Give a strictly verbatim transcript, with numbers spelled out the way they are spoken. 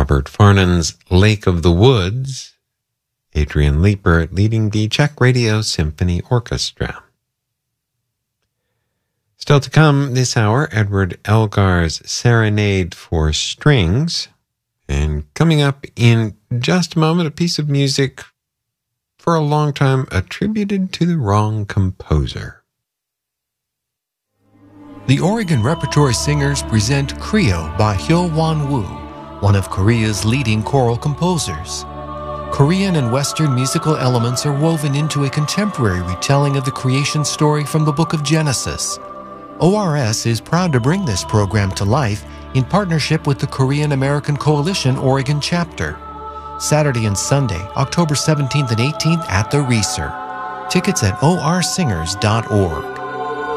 Robert Farnon's Lake of the Woods, Adrian Liepert leading the Czech Radio Symphony Orchestra. Still to come this hour, Edward Elgar's Serenade for Strings. And coming up in just a moment, a piece of music for a long time attributed to the wrong composer. The Oregon Repertory Singers present Creo by Hyo-Won Woo, one of Korea's leading choral composers. Korean and Western musical elements are woven into a contemporary retelling of the creation story from the Book of Genesis. O R S is proud to bring this program to life in partnership with the Korean American Coalition Oregon chapter. Saturday and Sunday, October seventeenth and eighteenth at the Reser. Tickets at o r singers dot org.